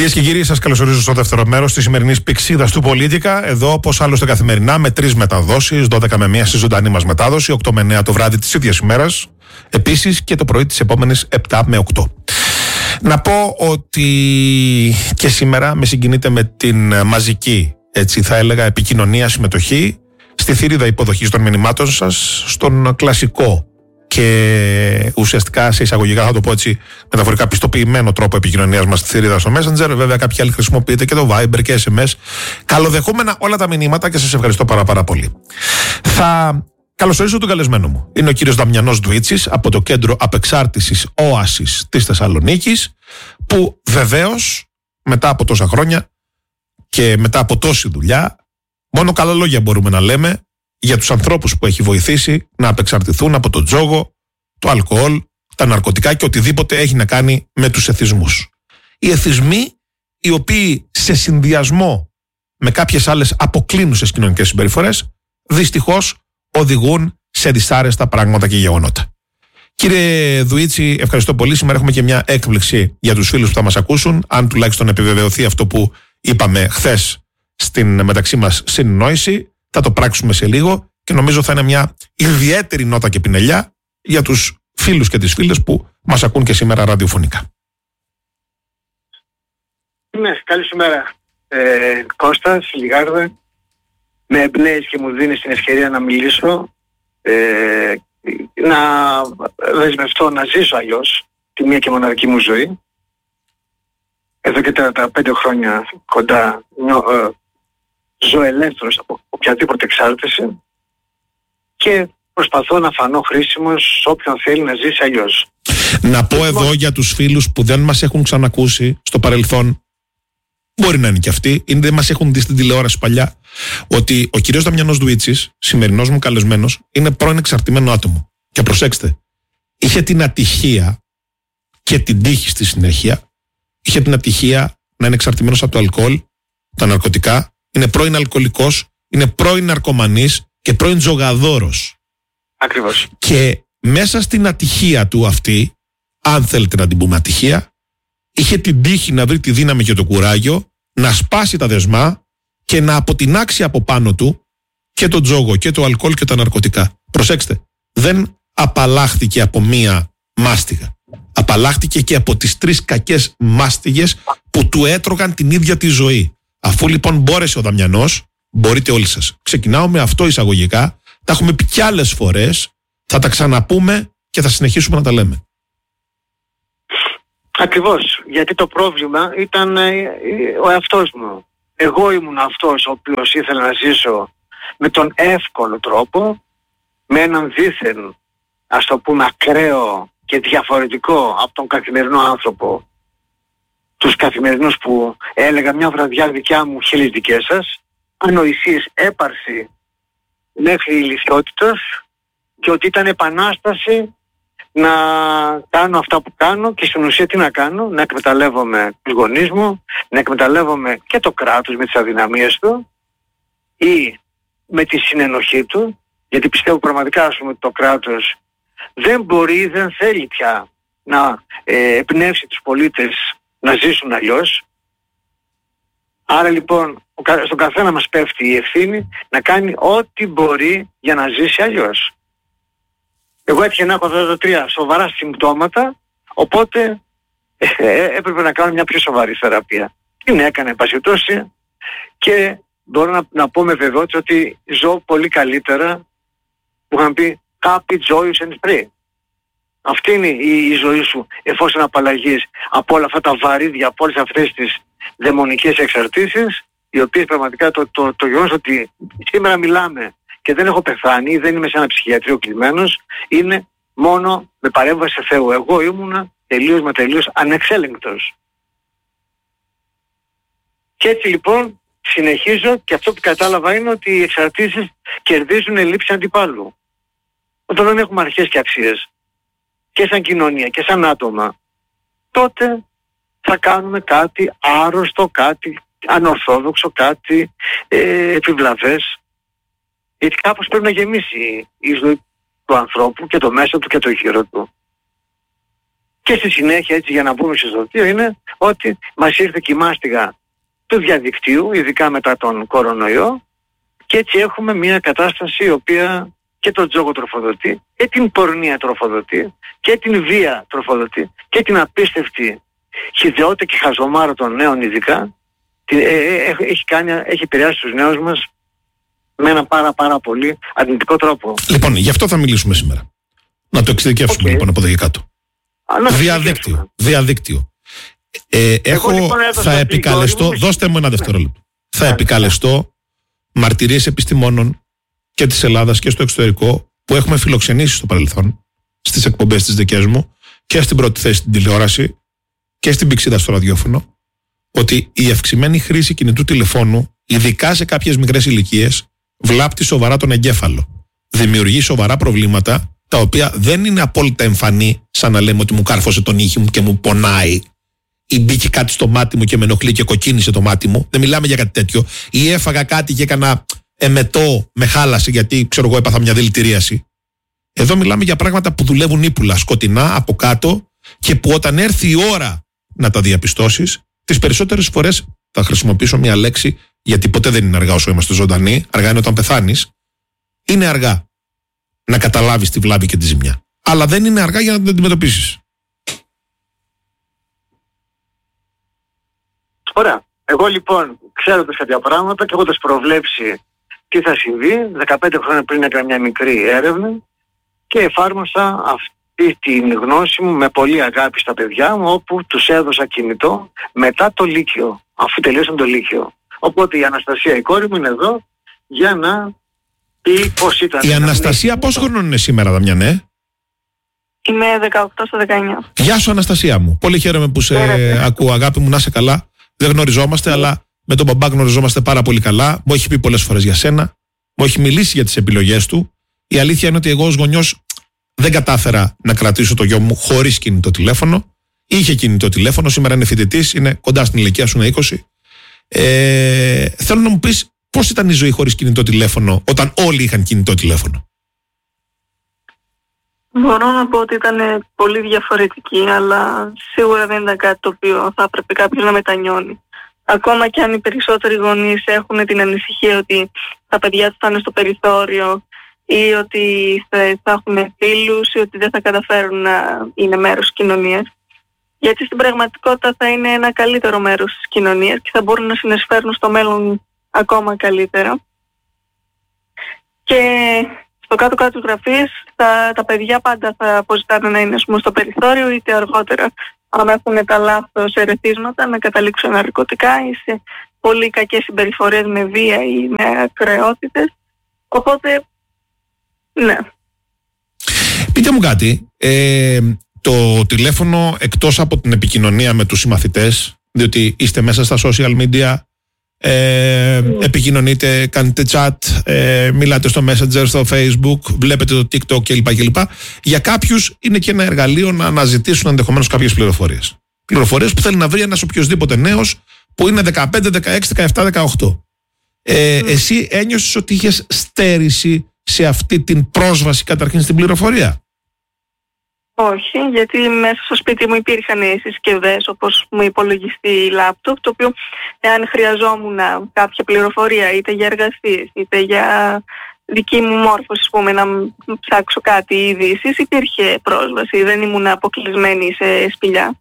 Κυρίες και κύριοι, σας καλωσορίζω στο δεύτερο μέρος της σημερινής πηξίδας του Πολίτικα. Εδώ, όπως άλλωστε καθημερινά, με 3 μεταδόσεις, 12 με 1 στη ζωντανή μας μετάδοση, 8 με 9 το βράδυ της ίδιας ημέρας. Επίσης και το πρωί της επόμενης 7 με 8. Να πω ότι και σήμερα με συγκινείτε με την μαζική, έτσι θα έλεγα, επικοινωνία, συμμετοχή στη θηρίδα υποδοχής των μηνυμάτων σας, στον κλασικό και ουσιαστικά σε εισαγωγικά, θα το πω έτσι, μεταφορικά πιστοποιημένο τρόπο επικοινωνίας μας στη θηρίδα στο Messenger. Βέβαια, κάποιοι άλλοι χρησιμοποιείτε και το Viber και SMS. Καλοδεχούμενα όλα τα μηνύματα και σας ευχαριστώ πάρα πολύ. Θα καλωσορίσω τον καλεσμένο μου. Είναι ο κύριος Δαμιανός Ντουίτσης από το Κέντρο Απεξάρτησης Όασης της Θεσσαλονίκης, που βεβαίως μετά από τόσα χρόνια και μετά από τόση δουλειά, μόνο καλά λόγια μπορούμε να λέμε για τους ανθρώπους που έχει βοηθήσει να απεξαρτηθούν από τον τζόγο, το αλκοόλ, τα ναρκωτικά και οτιδήποτε έχει να κάνει με τους εθισμούς. Οι εθισμοί οι οποίοι σε συνδυασμό με κάποιες άλλες αποκλίνουσες κοινωνικές συμπεριφορές δυστυχώς οδηγούν σε δυσάρεστα πράγματα και γεγονότα. Κύριε Ντουίτση, ευχαριστώ πολύ. Σήμερα έχουμε και μια έκπληξη για τους φίλους που θα μας ακούσουν, αν τουλάχιστον επιβεβαιωθεί αυτό που είπαμε χθες στην μεταξύ μας συνεννόηση. Θα το πράξουμε σε λίγο και νομίζω θα είναι μια ιδιαίτερη νότα και πινελιά για τους φίλους και τις φίλες που μας ακούν και σήμερα ραδιοφωνικά. Ναι, καλησπέρα Κώστας, Λιγάρδε. Με εμπνέεις και μου δίνεις την ευκαιρία να μιλήσω, να δεσμευτώ να ζήσω αλλιώς τη μία και μοναδική μου ζωή. Εδώ και τα 5 χρόνια κοντά ζω ελεύθερος από οποιαδήποτε εξάρτηση και προσπαθώ να φανώ χρήσιμος σε όποιον θέλει να ζήσει αλλιώς. Να πω εδώ για τους φίλους που δεν μας έχουν ξανακούσει στο παρελθόν, μπορεί να είναι και αυτοί, ή δεν μας έχουν δει στην τηλεόραση παλιά, ότι ο κύριος Δαμιανός Ντουίτσης, σημερινός μου καλεσμένος, είναι πρώην εξαρτημένο άτομο. Και προσέξτε, είχε την ατυχία και την τύχη στη συνέχεια, είχε την ατυχία να είναι εξαρτημένος από το αλκοόλ, τα ναρκωτικά, είναι πρώην αλκοολικός, είναι πρώην ναρκωμανής και πρώην τζογαδόρος. Ακριβώς. Και μέσα στην ατυχία του αυτή, αν θέλετε να την πούμε ατυχία, είχε την τύχη να βρει τη δύναμη και το κουράγιο να σπάσει τα δεσμά και να αποτινάξει από πάνω του και το τζόγο και το αλκοόλ και τα ναρκωτικά. Προσέξτε, δεν απαλλάχθηκε από μία μάστιγα. Απαλλάχθηκε και από τις 3 κακές μάστιγες που του έτρωγαν την ίδια τη ζωή. Αφού λοιπόν μπόρεσε ο Δαμιανός, μπορείτε όλοι σας. Ξεκινάω με αυτό εισαγωγικά. Τα έχουμε πει κι άλλες φορές. Θα τα ξαναπούμε και θα συνεχίσουμε να τα λέμε. Ακριβώς. Γιατί το πρόβλημα ήταν ο εαυτός μου. Εγώ ήμουν αυτός ο οποίος ήθελα να ζήσω με τον εύκολο τρόπο, με έναν δίθεν, ας το πούμε, ακραίο και διαφορετικό από τον καθημερινό άνθρωπο, τους καθημερινούς που έλεγα μια βραδιά δικιά μου, χίλιες δικές σας, ανοησίες, έπαρση μέχρι ηλικιότητας και ότι ήταν επανάσταση να κάνω αυτά που κάνω και στην ουσία τι να κάνω, να εκμεταλλεύομαι τους γονείς μου, να εκμεταλλεύομαι και το κράτος με τις αδυναμίες του ή με τη συνενοχή του, γιατί πιστεύω πραγματικά ας πούμε ότι το κράτος δεν μπορεί, δεν θέλει πια να εμπνεύσει τους πολίτες να ζήσουν αλλιώς. Άρα λοιπόν στον καθένα μας πέφτει η ευθύνη να κάνει ό,τι μπορεί για να ζήσει αλλιώς. Εγώ έτυχε να έχω αυτά τα 3 σοβαρά συμπτώματα, οπότε έπρεπε να κάνω μια πιο σοβαρή θεραπεία. Την έκανα επασιτώσει και μπορώ να πω με βεβαιότητα ότι ζω πολύ καλύτερα, που είχαν πει happy, joyous and free. Αυτή είναι η ζωή σου εφόσον απαλλαγείς από όλα αυτά τα βαρύδια, από όλες αυτές τις δαιμονικές εξαρτήσεις, οι οποίες πραγματικά το γεγονός ότι σήμερα μιλάμε και δεν έχω πεθάνει ή δεν είμαι σε ένα ψυχιατρίο κλεισμένος, είναι μόνο με παρέμβαση Θεού. Εγώ ήμουνα τελείως ανεξέλεγκτος. Και έτσι λοιπόν συνεχίζω και αυτό που κατάλαβα είναι ότι οι εξαρτήσεις κερδίζουν λήψη αντιπάλου. Όταν δεν έχουμε αρχές και αξίες και σαν κοινωνία και σαν άτομα, τότε θα κάνουμε κάτι άρρωστο, κάτι ανορθόδοξο, κάτι επιβλαβές. Γιατί κάπως πρέπει να γεμίσει η ζωή του ανθρώπου και το μέσα του και το γύρο του. Και στη συνέχεια, έτσι για να μπούμε στο δελτίο, είναι ότι μας ήρθε και η μάστιγα του διαδικτύου, ειδικά μετά τον κορονοϊό, και έτσι έχουμε μια κατάσταση η οποία και τον τζόγο τροφοδοτεί, και την πορνεία τροφοδοτεί, και την βία τροφοδοτεί, και την απίστευτη χυδαιότητα και χαζομάρα των νέων ειδικά, έχει επηρεάσει τους νέους μας με ένα πάρα πολύ αρνητικό τρόπο. Λοιπόν, γι' αυτό θα μιλήσουμε σήμερα. Να το εξειδικεύσουμε λοιπόν από εδώ και κάτω. Διαδίκτυο. Θα επικαλεστώ, δώστε μου ένα δευτερόλεπτο. Θα επικαλεστώ μαρτυρίες επιστημόνων και της Ελλάδας και στο εξωτερικό που έχουμε φιλοξενήσει στο παρελθόν στις εκπομπές τις δικές μου και στην πρώτη θέση στην τηλεόραση και στην πηξίδα στο ραδιόφωνο, ότι η αυξημένη χρήση κινητού τηλεφώνου, ειδικά σε κάποιες μικρές ηλικίες, βλάπτει σοβαρά τον εγκέφαλο. Δημιουργεί σοβαρά προβλήματα, τα οποία δεν είναι απόλυτα εμφανή, σαν να λέμε ότι μου κάρφωσε τον ήχη μου και μου πονάει, ή μπήκε κάτι στο μάτι μου και με ενοχλεί και κοκκίνησε το μάτι μου. Δεν μιλάμε για κάτι τέτοιο. Ή έφαγα κάτι και έκανα εμετό, με χάλασε γιατί ξέρω εγώ έπαθα μια δηλητηρίαση. Εδώ μιλάμε για πράγματα που δουλεύουν ύπουλα, σκοτεινά, από κάτω, και που όταν έρθει η ώρα να τα διαπιστώσεις, τις περισσότερες φορές θα χρησιμοποιήσω μια λέξη, γιατί ποτέ δεν είναι αργά όσο είμαστε ζωντανοί, αργά είναι όταν πεθάνεις. Είναι αργά να καταλάβεις τη βλάβη και τη ζημιά. Αλλά δεν είναι αργά για να την αντιμετωπίσεις. Ωραία. Εγώ λοιπόν, ξέροντας κάποια πράγματα και έχοντας προβλέψει τι θα συμβεί, 15 χρόνια πριν έκανα μια μικρή έρευνα και εφάρμοσα αυτή την γνώση μου με πολύ αγάπη στα παιδιά μου, όπου τους έδωσα κινητό μετά το Λύκειο, αφού τελείωσαν το Λύκειο. Οπότε η Αναστασία, η κόρη μου, είναι εδώ για να πει πώς ήταν. Η Αναστασία πόσο χρονών είναι σήμερα, Δαμιανέ? Είμαι 18 στο 19. Γεια σου, Αναστασία μου. Πολύ χαίρομαι που σε ακούω, αγάπη μου, να είσαι καλά. Δεν γνωριζόμαστε, αλλά με τον μπαμπά γνωριζόμαστε πάρα πολύ καλά. Μου έχει πει πολλές φορές για σένα. Μου έχει μιλήσει για τις επιλογές του. Η αλήθεια είναι ότι εγώ ως γονιός δεν κατάφερα να κρατήσω το γιο μου χωρίς κινητό τηλέφωνο. Είχε κινητό τηλέφωνο, σήμερα είναι φοιτητής, είναι κοντά στην ηλικία σου, είναι 20. Θέλω να μου πεις πώς ήταν η ζωή χωρίς κινητό τηλέφωνο, όταν όλοι είχαν κινητό τηλέφωνο. Μπορώ να πω ότι ήταν πολύ διαφορετική, αλλά σίγουρα δεν ήταν κάτι το οποίο θα έπρεπε κάποιος να μετανιώνει. Ακόμα και αν οι περισσότεροι γονείς έχουν την ανησυχία ότι τα παιδιά τους θα είναι στο περιθώριο ή ότι θα έχουν φίλους ή ότι δεν θα καταφέρουν να είναι μέρος της κοινωνίας. Γιατί στην πραγματικότητα θα είναι ένα καλύτερο μέρος της κοινωνίας και θα μπορούν να συνεισφέρουν στο μέλλον ακόμα καλύτερα. Και στο κάτω-κάτω του γραφείας τα παιδιά πάντα θα αποζητάνε να είναι στο περιθώριο, είτε αργότερα, αν έχουν τα λάθος ερεθίσματα, να καταλήξουν ναρκωτικά ή σε πολύ κακές συμπεριφορές με βία ή με ακραιότητες. Οπότε, ναι. Πείτε μου κάτι, το τηλέφωνο, εκτός από την επικοινωνία με τους συμμαθητές, διότι είστε μέσα στα social media, επικοινωνείτε, κάνετε chat, μιλάτε στο Messenger, στο Facebook, βλέπετε το TikTok κλπ. Για κάποιους είναι και ένα εργαλείο να αναζητήσουν ενδεχομένως κάποιες πληροφορίες. Πληροφορίες που θέλει να βρει ένας οποιοσδήποτε νέος που είναι 15, 16, 17, 18. Εσύ ένιωσες ότι είχες στέρηση σε αυτή την πρόσβαση καταρχήν στην πληροφορία? Όχι, γιατί μέσα στο σπίτι μου υπήρχαν συσκευές όπως μου υπολογιστή, λάπτοπ, το οποίο εάν χρειαζόμουν κάποια πληροφορία είτε για εργασίες είτε για δική μου μόρφωση, πούμε, να ψάξω κάτι ή ειδήσεις, υπήρχε πρόσβαση, δεν ήμουν αποκλεισμένη σε σπηλιά.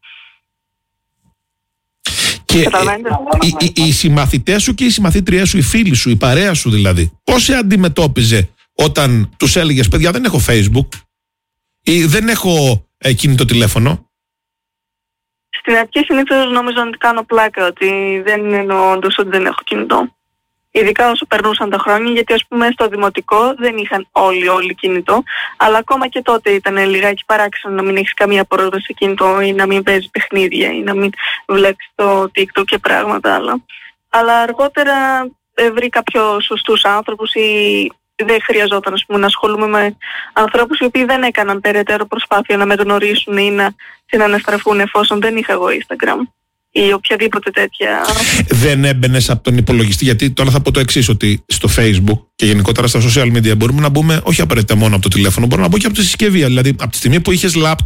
Και οι συμμαθητές σου και οι συμμαθήτριές σου, οι φίλοι σου, η παρέα σου δηλαδή, πώς σε αντιμετώπιζε όταν τους έλεγες παιδιά δεν έχω Facebook ή δεν έχω κινητό τηλέφωνο? Στην αρχή συνήθως νόμιζα ότι κάνω πλάκα, ότι δεν εννοώ όντως ότι δεν έχω κινητό. Ειδικά όσο περνούσαν τα χρόνια, γιατί ας πούμε στο δημοτικό δεν είχαν όλοι κινητό, αλλά ακόμα και τότε ήταν λιγάκι παράξενο να μην έχεις καμία πρόσβαση σε κινητό ή να μην παίζεις παιχνίδια ή να μην βλέπεις το TikTok και πράγματα άλλα. Αλλά αργότερα βρήκα πιο σωστούς άνθρωπους ή δεν χρειαζόταν να ασχολούμαι με ανθρώπους οι οποίοι δεν έκαναν περαιτέρω προσπάθεια να με γνωρίσουν ή να συναναστραφούν, εφόσον δεν είχα εγώ Instagram ή οποιαδήποτε τέτοια. Δεν έμπαινες από τον υπολογιστή? Γιατί τώρα θα πω το εξής, ότι στο Facebook και γενικότερα στα social media μπορούμε να μπούμε όχι απαραίτητα μόνο από το τηλέφωνο, μπορούμε να μπούμε και από τη συσκευή. Δηλαδή από τη στιγμή που είχες λάπτοπ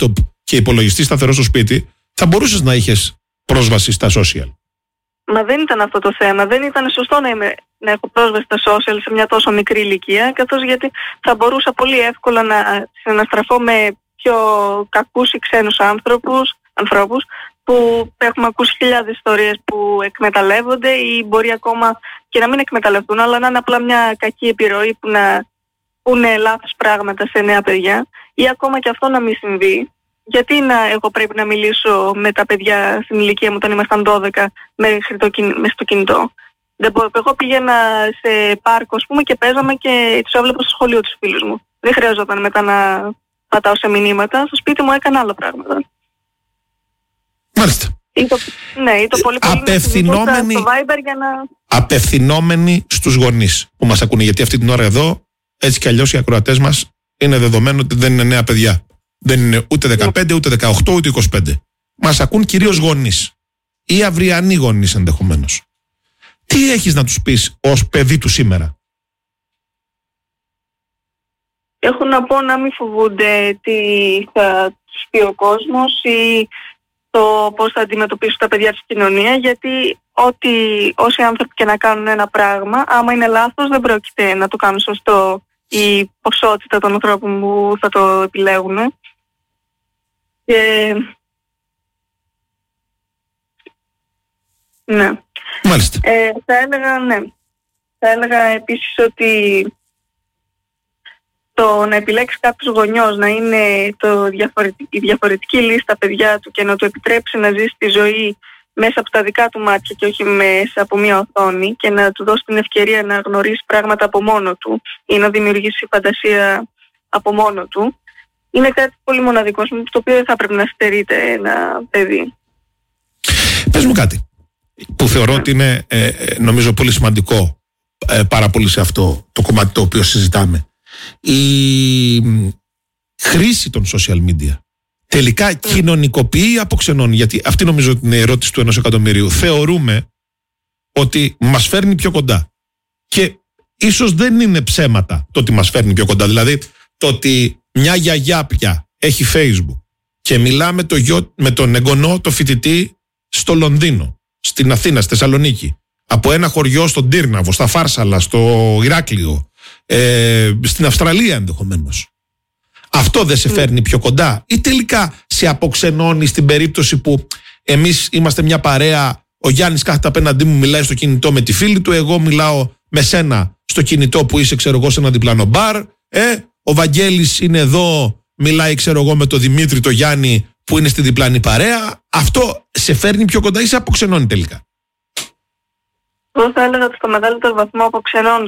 και υπολογιστή σταθερό στο σπίτι, θα μπορούσες να είχες πρόσβαση στα social. Μα δεν ήταν αυτό το θέμα. Δεν ήταν σωστό να έχω πρόσβαση στα social σε μια τόσο μικρή ηλικία, καθώς γιατί θα μπορούσα πολύ εύκολα να συναστραφώ με πιο κακούς ή ξένους ανθρώπους που έχουμε ακούσει χιλιάδες ιστορίες που εκμεταλλεύονται ή μπορεί ακόμα και να μην εκμεταλλευτούν, αλλά να είναι απλά μια κακή επιρροή που να πούνε λάθος πράγματα σε νέα παιδιά, ή ακόμα και αυτό να μην συμβεί. Γιατί εγώ πρέπει να μιλήσω με τα παιδιά στην ηλικία μου όταν ήμασταν 12 μέχρι στο κινητό. Εγώ πήγαινα σε πάρκο, ας πούμε, και παίζαμε και τους έβλεπα στο σχολείο τους φίλους μου. Δεν χρειαζόταν μετά να πατάω σε μηνύματα. Στο σπίτι μου έκανα άλλα πράγματα. Μάλιστα. Ή το πολύ απευθυνόμενοι, στο Viber για να... απευθυνόμενοι στους γονείς που μας ακούνε. Γιατί αυτή την ώρα εδώ, έτσι κι αλλιώς οι ακροατές μας είναι δεδομένο ότι δεν είναι νέα παιδιά. Δεν είναι ούτε 15, ούτε 18, ούτε 25. Μας ακούν κυρίως γονείς ή αυριανοί γονείς ενδεχομένως. Τι έχεις να τους πεις ως παιδί του σήμερα? Έχω να πω να μην φοβούνται τι θα τους πει ο κόσμος ή το πώς θα αντιμετωπίσουν τα παιδιά της κοινωνία, γιατί όσοι άνθρωποι και να κάνουν ένα πράγμα, άμα είναι λάθος δεν πρόκειται να το κάνουν σωστό η ποσότητα των ανθρώπων που θα το επιλέγουν. Και... ναι. Μάλιστα. Θα έλεγα επίσης ότι το να επιλέξει κάποιος γονιός να είναι η διαφορετική λίστα παιδιά του και να του επιτρέψει να ζήσει τη ζωή μέσα από τα δικά του μάτια και όχι μέσα από μια οθόνη, και να του δώσει την ευκαιρία να γνωρίσει πράγματα από μόνο του ή να δημιουργήσει φαντασία από μόνο του, είναι κάτι πολύ μοναδικό, το οποίο δεν θα πρέπει να στερείται ένα παιδί. Πες μου κάτι που θεωρώ ότι είναι νομίζω πολύ σημαντικό πάρα πολύ σε αυτό το κομμάτι το οποίο συζητάμε. Η χρήση των social media τελικά κοινωνικοποιεί ή αποξενώνει? Γιατί αυτή νομίζω ότι είναι η ερώτηση του 1 εκατομμυρίου. Θεωρούμε ότι μας φέρνει πιο κοντά και ίσως δεν είναι ψέματα το ότι μας φέρνει πιο κοντά. Δηλαδή το ότι μια γιαγιά πια έχει Facebook και μιλά με τον εγγονό, το φοιτητή στο Λονδίνο, στην Αθήνα, στη Θεσσαλονίκη, από ένα χωριό στον Τύρναβο, στα Φάρσαλα, στο Ηράκλειο, στην Αυστραλία ενδεχομένως. Αυτό δεν σε φέρνει πιο κοντά ή τελικά σε αποξενώνει στην περίπτωση που εμείς είμαστε μια παρέα, ο Γιάννης κάθεται απέναντί μου, μιλάει στο κινητό με τη φίλη του, εγώ μιλάω με σένα στο κινητό που είσαι, ξέρω εγώ, σε ένα διπλανό μπαρ, ο Βαγγέλης είναι εδώ, μιλάει, ξέρω εγώ, με τον Δημήτρη, τον Γιάννη που είναι στη διπλανή παρέα. Αυτό σε φέρνει πιο κοντά ή σε αποξενώνει τελικά? Εγώ θα έλεγα ότι στο μεγαλύτερο βαθμό αποξενώνει